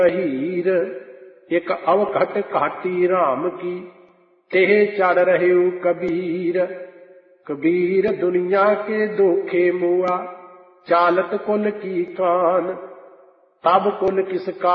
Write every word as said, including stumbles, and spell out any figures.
हीर। एक अवघट घाटी राम की, तेह चढ़ रहे कबीर। कबीर दुनिया के धोखे मुआ, चालत कुल की कान। तब कुल किसका